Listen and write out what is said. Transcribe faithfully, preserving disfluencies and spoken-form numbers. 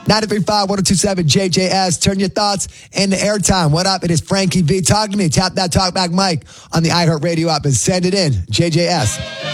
nine three five, one oh two seven, J J S. Turn your thoughts into airtime. What up? It is Frankie V. Talk to me. Tap that talkback mic on the iHeartRadio app and send it in. J J S.